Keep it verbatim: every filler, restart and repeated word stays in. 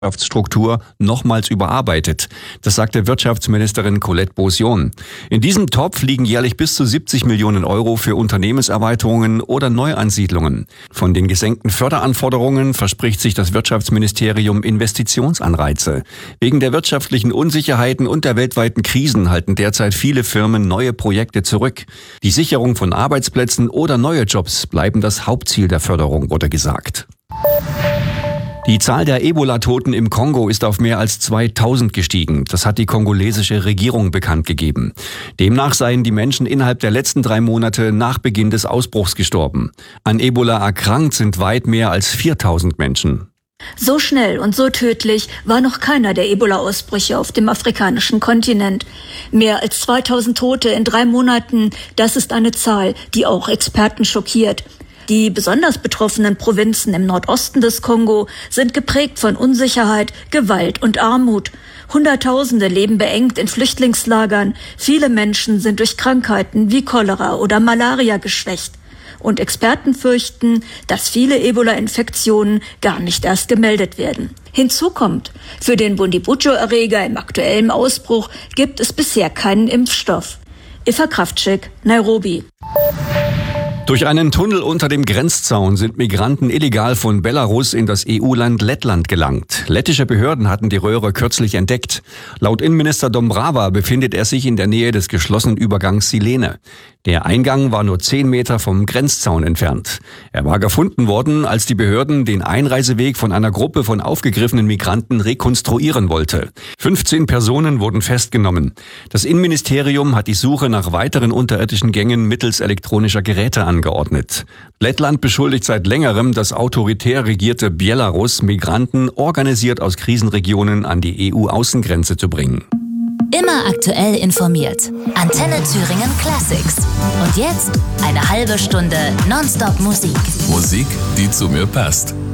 Wirtschaftsstruktur nochmals überarbeitet. Das sagte Wirtschaftsministerin Colette Beausion. In diesem Topf liegen jährlich bis zu siebzig Millionen Euro für Unternehmenserweiterungen oder Neuansiedlungen. Von den gesenkten Förderanforderungen verspricht sich das Wirtschaftsministerium Investitionsanreize. Wegen der wirtschaftlichen Unsicherheiten und der weltweiten Krisen halten derzeit viele Firmen neue Projekte zurück. Die Sicherung von Arbeitsplätzen oder neue Jobs bleiben das Hauptziel der Förderung, wurde gesagt. Die Zahl der Ebola-Toten im Kongo ist auf mehr als zweitausend gestiegen. Das hat die kongolesische Regierung bekannt gegeben. Demnach seien die Menschen innerhalb der letzten drei Monate nach Beginn des Ausbruchs gestorben. An Ebola erkrankt sind weit mehr als viertausend Menschen. So schnell und so tödlich war noch keiner der Ebola-Ausbrüche auf dem afrikanischen Kontinent. Mehr als zweitausend Tote in drei Monaten, das ist eine Zahl, die auch Experten schockiert. Die besonders betroffenen Provinzen im Nordosten des Kongo sind geprägt von Unsicherheit, Gewalt und Armut. Hunderttausende leben beengt in Flüchtlingslagern. Viele Menschen sind durch Krankheiten wie Cholera oder Malaria geschwächt. Und Experten fürchten, dass viele Ebola-Infektionen gar nicht erst gemeldet werden. Hinzu kommt, für den Bundibugyo-Erreger im aktuellen Ausbruch gibt es bisher keinen Impfstoff. Eva Kraftschick, Nairobi. Durch einen Tunnel unter dem Grenzzaun sind Migranten illegal von Belarus in das E U-Land Lettland gelangt. Lettische Behörden hatten die Röhre kürzlich entdeckt. Laut Innenminister Dombrava befindet er sich in der Nähe des geschlossenen Übergangs Silene. Der Eingang war nur zehn Meter vom Grenzzaun entfernt. Er war gefunden worden, als die Behörden den Einreiseweg von einer Gruppe von aufgegriffenen Migranten rekonstruieren wollte. fünfzehn Personen wurden festgenommen. Das Innenministerium hat die Suche nach weiteren unterirdischen Gängen mittels elektronischer Geräte angeordnet. Lettland beschuldigt seit längerem das autoritär regierte Belarus, Migranten organisiert aus Krisenregionen an die E U-Außengrenze zu bringen. Immer aktuell informiert. Antenne Thüringen Classics. Und jetzt eine halbe Stunde Nonstop Musik. Musik, die zu mir passt.